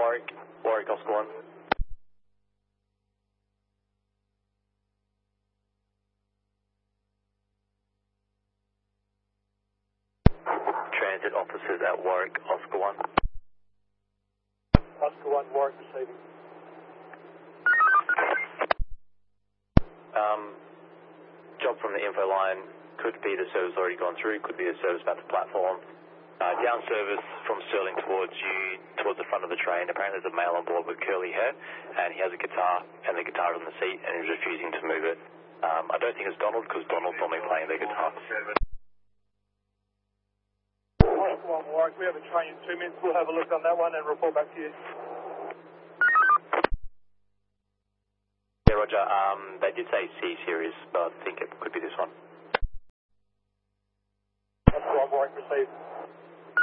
Warwick. Warwick, Oscar 1. Transit officers at Warwick, Oscar 1. Oscar 1, Warwick receiving. Job from the info line, could be the service already gone through, could be the service about the platform. Down service from Stirling towards you, towards the front of the train. Apparently there's a male on board with curly hair, and he has a guitar, and the guitar's on the seat, and he's refusing to move it. I don't think it's Donald, because Donald's normally playing the guitar. Oscar 1, Warwick, we have a train in 2 minutes. We'll have a look on that one and report back to you. Yeah, Roger. They did say C-Series, but I think it could be this one. Oscar 1, Warwick received.